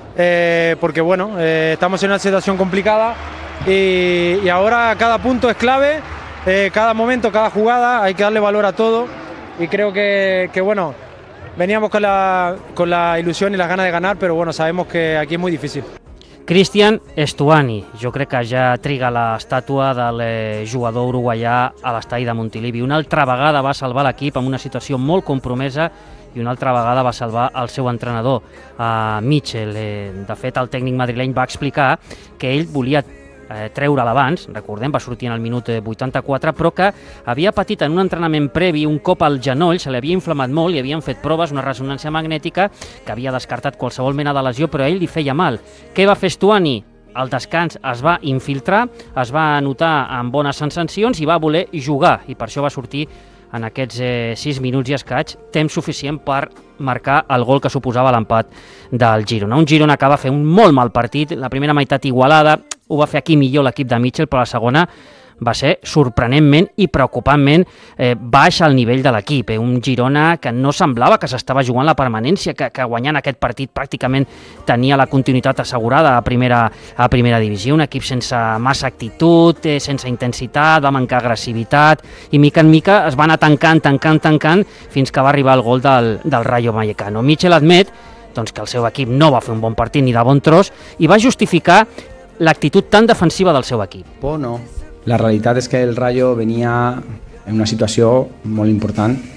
porque bueno, estamos en una situación complicada y ahora cada punto es clave, cada momento, cada jugada, hay que darle valor a todo y creo que bueno, veníamos con la ilusión y las ganas de ganar, pero bueno, sabemos que aquí es muy difícil. Cristian Estuani, jo crec que ja triga l'estàtua del jugador uruguaià a l'estadi de Montilivi. Una altra vegada va salvar l'equip en una situació molt compromesa i una altra vegada va salvar el seu entrenador, Mitchell. De fet, el tècnic madrileny va explicar que ell volia treure-la abans, recordem, va sortir en el minut 84, però que havia patit en un entrenament previ un cop al genoll, se li havia inflamat molt, li havien fet proves, una ressonància magnètica, que havia descartat qualsevol mena de lesió, però a ell li feia mal. Què va fer Estuani? Al descans es va infiltrar, es va anotar amb bones sensacions i va voler jugar, i per això va sortir en aquests 6 minuts i escaig, temps suficient per marcar el gol que suposava l'empat del Girona. Un Girona que va fer un molt mal partit, la primera meitat igualada, ho va fer aquí millor l'equip de Mitchell, però la segona va ser sorprenentment i preocupantment baix al nivell de l'equip. Un Girona que no semblava que s'estava jugant la permanència, que guanyant aquest partit pràcticament tenia la continuïtat assegurada a primera divisió. Un equip sense massa actitud, sense intensitat, va mancar agressivitat i mica en mica es va anar tancant fins que va arribar el gol del Rayo Vallecano. Mitchell admet doncs, que el seu equip no va fer un bon partit ni de bon tros i va justificar l'actitud tan defensiva del seu equip. No. La realitat és que el Rayo venia en una situació molt important